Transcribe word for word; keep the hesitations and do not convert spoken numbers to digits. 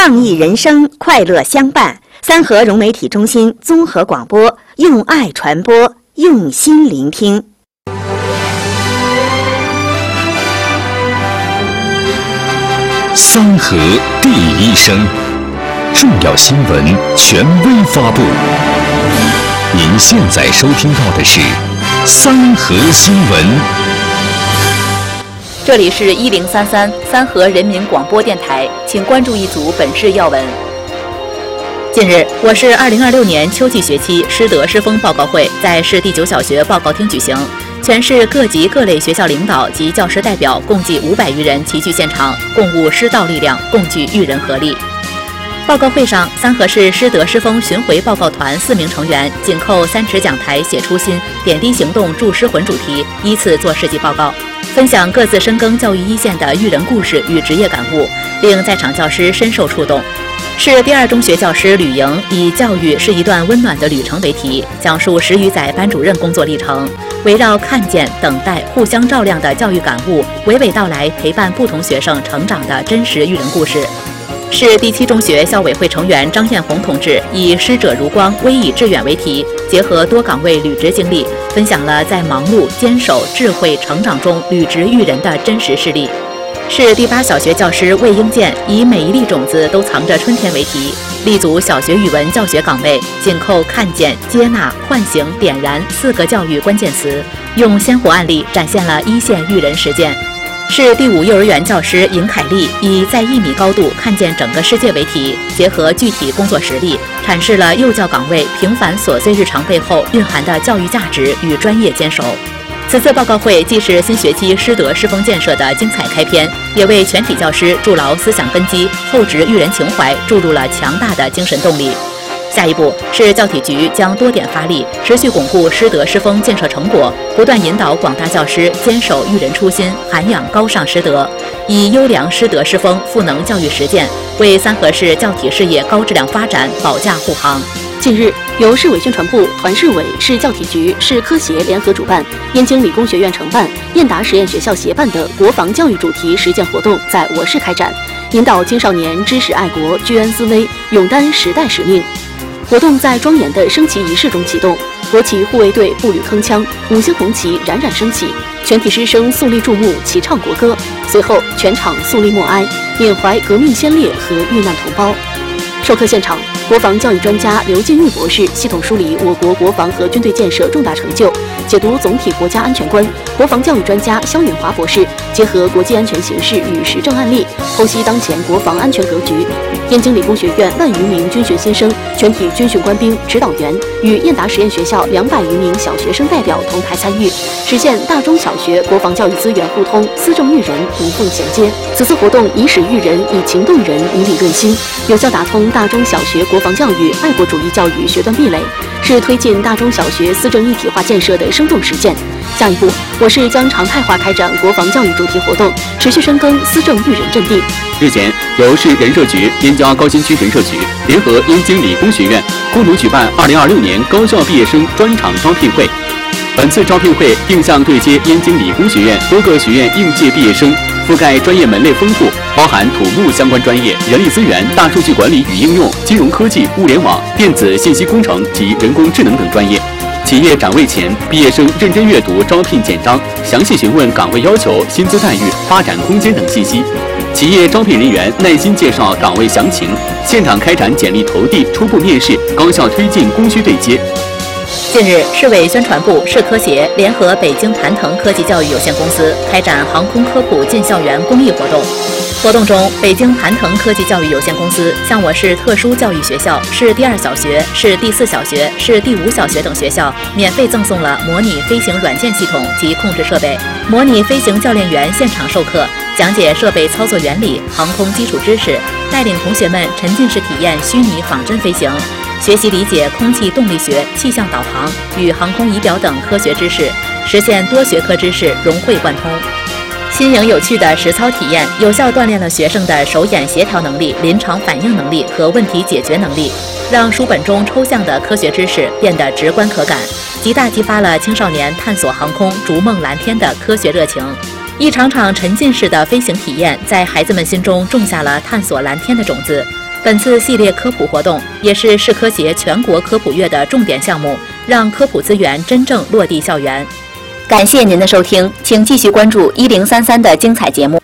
倡议人生，快乐相伴。三河融媒体中心综合广播，用爱传播，用心聆听。 三河第一声，重要新闻权威发布。您现在收听到的是三河新闻。 这里是一零三三三河人民广播电台，请关注一组本市要闻。近日，我市二零二六年秋季学期师德师风报告会在市第九小学报告厅举行，全市各级各类学校领导及教师代表共计五百余人齐聚现场，共务师道力量，共聚育人合力。报告会上，三河市师德师风巡回报告团四名成员紧扣三尺讲台写初心，点滴行动助师魂主题，依次做事迹报告，分享各自深耕教育一线的育人故事与职业感悟，令在场教师深受触动。市第二中学教师吕莹以“教育是一段温暖的旅程”为题，讲述十余载班主任工作历程，围绕看见、等待、互相照亮的教育感悟，娓娓道来陪伴不同学生成长的真实育人故事。市第七中学校委会成员张艳红同志以“师者如光，威以致远”为题，结合多岗位履职经历，分享了在忙碌、坚守、智慧、成长中履职育人的真实事例。市第八小学教师魏英健以“每一粒种子都藏着春天”为题，立足小学语文教学岗位，紧扣看见、接纳、唤醒、点燃四个教育关键词，用鲜活案例展现了一线育人实践。市第五幼儿园教师尹凯丽以“在一米高度看见整个世界”为题，结合具体工作实例，阐释了幼教岗位平凡琐碎日常背后蕴含的教育价值与专业坚守。此次报告会既是新学期师德师风建设的精彩开篇，也为全体教师筑牢思想根基、厚植育人情怀注入了强大的精神动力。下一步，市教体局将多点发力，持续巩固师德师风建设成果，不断引导广大教师坚守育人初心，涵养高尚师德，以优良师德师风赋能教育实践，为三河市教体事业高质量发展保驾护航。 近日，由市委宣传部、团市委、市教体局、市科协联合主办，燕京理工学院承办，燕达实验学校协办的国防教育主题实践活动在我市开展，引导青少年知识爱国、居安思危，勇担时代使命。活动在庄严的升旗仪式中启动，国旗护卫队步履铿锵，五星红旗冉冉升起，全体师生肃立注目，齐唱国歌。随后，全场肃立默哀，缅怀革命先烈和遇难同胞。授课现场，国防教育专家刘进玉博士系统梳理我国国防和军队建设重大成就，解读总体国家安全观。国防教育专家肖允华博士结合国际安全形势与实证案例，剖析当前国防安全格局。燕京理工学院万余名军训新生、全体军训官兵、指导员与燕达实验学校两百余名小学生代表同台参与，实现大中小学国防教育资源互通、思政育人无缝衔接。此次活动以史育人，以情动人，以理润心，有效打通大中小学国防教育、爱国主义教育学段壁垒，是推进大中小学思政一体化建设的生动实践。下一步，我市将常态化开展国防教育主题活动，持续深耕思政育人阵地。 日前，由市人社局、燕郊高新区人社局联合燕京理工学院共同举办二零二六年高校毕业生专场招聘会。本次招聘会定向对接燕京理工学院多个学院应届毕业生，覆盖专业门类丰富，包含土木相关专业、人力资源、大数据管理与应用、金融科技、物联网、电子信息工程及人工智能等专业。企业展位前，毕业生认真阅读招聘简章，详细询问岗位要求、薪资待遇、发展空间等信息。企业招聘人员耐心介绍岗位详情，现场开展简历投递、初步面试，高效推进供需对接。 近日，市委宣传部、市科协联合北京盘腾科技教育有限公司开展航空科普进校园公益活动。活动中，北京盘腾科技教育有限公司向我市特殊教育学校、市第二小学、市第四小学、市第五小学等学校免费赠送了模拟飞行软件系统及控制设备，模拟飞行教练员现场授课，讲解设备操作原理、航空基础知识，带领同学们沉浸式体验虚拟仿真飞行，学习理解空气动力学、气象导航与航空仪表等科学知识，实现多学科知识融会贯通。新颖有趣的实操体验，有效锻炼了学生的手眼协调能力、临场反应能力和问题解决能力，让书本中抽象的科学知识变得直观可感，极大激发了青少年探索航空、逐梦蓝天的科学热情。一场场沉浸式的飞行体验，在孩子们心中种下了探索蓝天的种子。 本次系列科普活动也是市科协全国科普月的重点项目，让科普资源真正落地校园。 感谢您的收听，请继续关注一零三三的精彩节目。